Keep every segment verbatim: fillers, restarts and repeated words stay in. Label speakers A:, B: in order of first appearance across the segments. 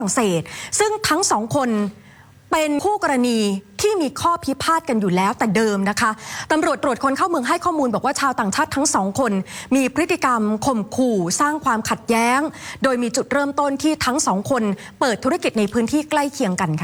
A: ฝรั่งเศสซึ่งทั้งสองคนเป็นคู่กรณีที่มีข้อพิพาทกันอยู่แล้วแต่เดิมนะคะตำรวจตรวจคนเข้าเมืองให้ข้อมูลบอกว่าชาวต่างชาติทั้งสองคนมีพฤติกรรมข่มขู่สร้างความขัดแย้งโดยมีจุดเริ่มต้นที่ทั้งสองคนเปิดธุรกิจในพื้นที่ใกล้เคียงกันค่ะ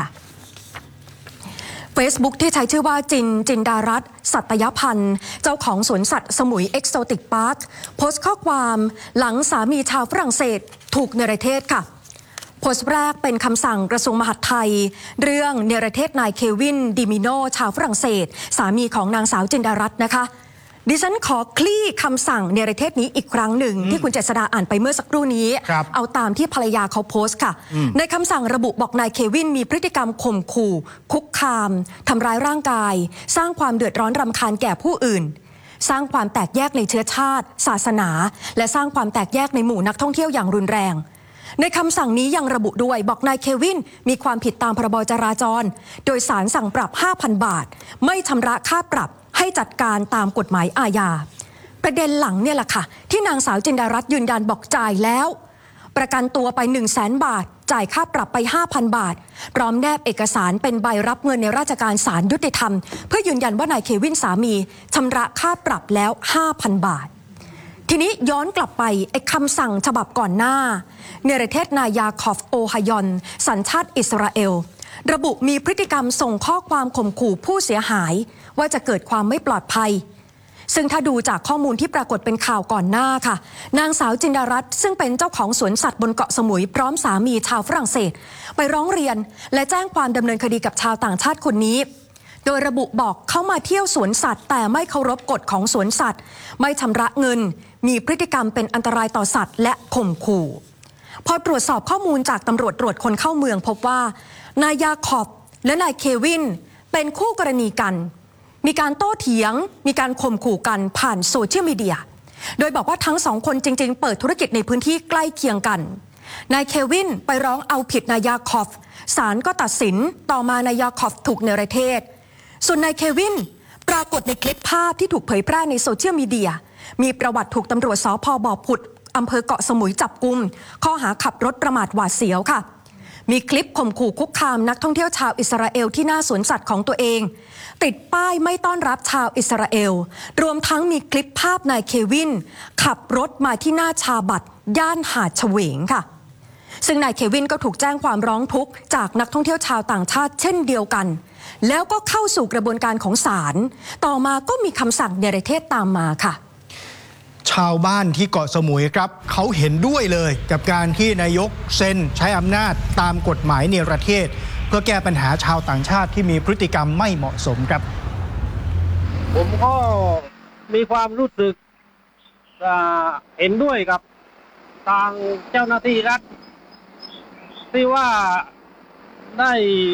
A: Facebook ที่ใช้ชื่อว่าจินจินดารัตน์สัตยพันธ์เจ้าของสวนสัตว์สมุยเอ็กโซติกพาร์คโพสต์ข้อความหลังสามีชาวฝรั่งเศสถูกเนรเทศค่ะโพสต์แรกเป็นคำสั่งกระทรวงมหาดไทยเรื่องเนรเทศนายเควินดิมิโนชาวฝรั่งเศสสามีของนางสาวจินดารัตน์นะคะดิฉันขอคลี่คำสั่งเนรเทศนี้อีกครั้งหนึ่งที่คุณเจษฎาอ่านไปเมื่อสักครู่นี้เอาตามที่ภรรยาเขาโพสต์ค่ะในคำสั่งระบุบอกนายเควินมีพฤติกรรมข่มขู่คุกคามทำร้ายร่างกายสร้างความเดือดร้อนรำคาญแก่ผู้อื่นสร้างความแตกแยกในเชื้อชาติศาสนาและสร้างความแตกแยกในหมู่นักท่องเที่ยวอย่างรุนแรงในคำสั่งนี้ยังระบุด้วยบอกนายเควินมีความผิดตามพรบจราจรโดยศาลสั่งปรับ ห้าพัน บาทไม่ชำระค่าปรับให้จัดการตามกฎหมายอาญาประเด็นหลังเนี่ยแหละค่ะที่นางสาวจินดารัตน์ยืนยันบอกจ่ายแล้วประกันตัวไป หนึ่งแสน บาทจ่ายค่าปรับไป ห้าพัน บาทพร้อมแนบเอกสารเป็นใบรับเงินในราชการศาลยุติธรรมเพื่อยืนยันว่านายเควินสามีชำระค่าปรับแล้ว ห้าพัน บาททีนี้ย้อนกลับไปไอ้คำสั่งฉบับก่อนหน้าเนรเทศนายยาคอฟโอไฮยอนสัญชาติอิสราเอลระบุมีพฤติกรรมส่งข้อความข่มขู่ผู้เสียหายว่าจะเกิดความไม่ปลอดภัยซึ่งถ้าดูจากข้อมูลที่ปรากฏเป็นข่าวก่อนหน้าค่ะนางสาวจินดารัตน์ซึ่งเป็นเจ้าของสวนสัตว์บนเกาะสมุยพร้อมสามีชาวฝรั่งเศสไปร้องเรียนและแจ้งความดำเนินคดีกับชาวต่างชาติคนนี้โดยระบุบอกเขามาเที่ยวสวนสัตว์แต่ไม่เคารพกฎของสวนสัตว์ไม่ชำระเงินมีพฤติกรรมเป็นอันตรายต่อสัตว์และข่มขู่พอตรวจสอบข้อมูลจากตำรวจตรวจคนเข้าเมืองพบว่านายยาคอบและนายเควินเป็นคู่กรณีกันมีการโต้เถียงมีการข่มขู่กันผ่านโซเชียลมีเดียโดยบอกว่าทั้งสองคนจริงๆเปิดธุรกิจในพื้นที่ใกล้เคียงกันนายเควินไปร้องเอาผิดนายยาคอบศาลก็ตัดสินต่อมานายยาคอบถูกเนรเทศส่วนนายเควินปรากฏในคลิปภาพที่ถูกเผยแพร่ในโซเชียลมีเดียมีประวัติถูกตำรวจสภ.บ่อผุดอำเภอเกาะสมุยจับกุมข้อหาขับรถประมาทหวาดเสียวค่ะมีคลิปข่มขู่คุกคามนักท่องเที่ยวชาวอิสราเอลที่หน้าสวนสัตว์ของตัวเองติดป้ายไม่ต้อนรับชาวอิสราเอลรวมทั้งมีคลิปภาพนายเควินขับรถมาที่หน้าชาบัตย่านหาดเฉวงค่ะซึ่งนายเควินก็ถูกแจ้งความร้องทุกข์จากนักท่องเที่ยวชาวต่างชาติเช่นเดียวกันแล้วก็เข้าสู่กระบวนการของศาลต่อมาก็มีคำสั่งเนรเทศตามมาค่ะ
B: ชาวบ้านที่เกาะสมุยครับเขาเห็นด้วยเลยกับการที่นายกเซ็นใช้อำนาจตามกฎหมายเนรเทศเพื่อแก้ปัญหาชาวต่างชาติที่มีพฤติกรรมไม่เหมาะสมครับ
C: ผมก็มีความรู้สึกเห็นด้วยกับทางเจ้าหน้าที่รัฐที่ว่าได้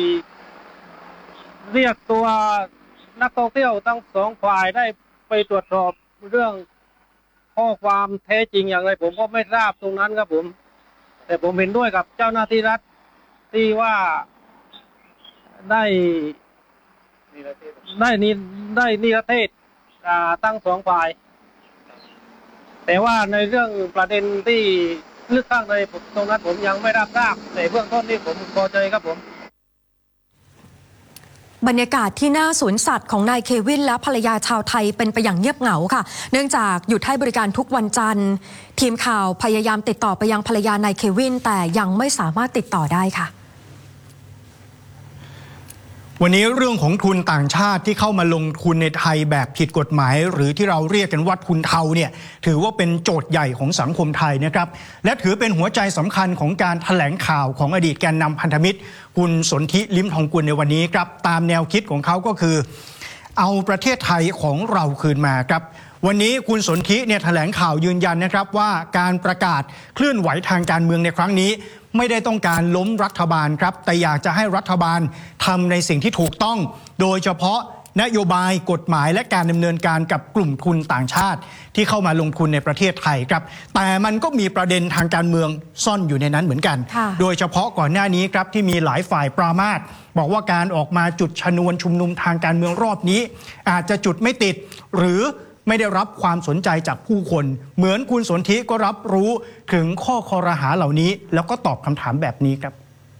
C: เรียกตัวนักท่องเที่ยวทั้งสองฝ่ายได้ไปตรวจสอบเรื่องข้อความแท้จริงอย่างไรผมก็ไม่ทราบตรงนั้นครับผมแต่ผมเห็นด้วยกับเจ้าหน้าที่รัฐที่ว่าได้ได้นิได้นิรเทศตั้งสองฝ่ายแต่ว่าในเรื่องประเด็นที่ลึกข้างในตรงนั้นผมยังไม่รับทราบแต่เบื้องต้นนี่ผมพอใจครับผม
A: บรรยากาศที่หน้าสวนสัตว์ของนายเควินและภรรยาชาวไทยเป็นไปอย่างเงียบเหงาค่ะเนื่องจากหยุดให้บริการทุกวันจันทร์ทีมข่าวพยายามติดต่อไปยังภรรยานายเควินแต่ยังไม่สามารถติดต่อได้ค่ะ
B: วันนี้เรื่องของทุนต่างชาติที่เข้ามาลงทุนในไทยแบบผิดกฎหมายหรือที่เราเรียกกันว่าทุนเทาเนี่ยถือว่าเป็นโจทย์ใหญ่ของสังคมไทยนะครับและถือเป็นหัวใจสำคัญของการแถลงข่าวของอดีตแกนนำพันธมิตรคุณสนธิลิ้มทองกุลในวันนี้ครับตามแนวคิดของเขาก็คือเอาประเทศไทยของเราคืนมาครับวันนี้คุณสนธิเนี่ยแถลงข่าวยืนยันนะครับว่าการประกาศเคลื่อนไหวทางการเมืองในครั้งนี้ไม่ได้ต้องการล้มรัฐบาลครับแต่อยากจะให้รัฐบาลทำในสิ่งที่ถูกต้องโดยเฉพาะนโยบายกฎหมายและการดำเนินการกับกลุ่มทุนต่างชาติที่เข้ามาลงทุนในประเทศไทยครับแต่มันก็มีประเด็นทางการเมืองซ่อนอยู่ในนั้นเหมือนกันโดยเฉพาะก่อนหน้านี้ครับที่มีหลายฝ่ายปรามาสบอกว่าการออกมาจุดชนวนชุมนุมทางการเมืองรอบนี้อาจจะจุดไม่ติดหรือไม่ได้รับความสนใจจากผู้คนเหมือนคุณสนธิก็รับรู้ถึงข้อคอรหาเหล่านี้แล้วก็ตอบคำถามแบบนี้ครับ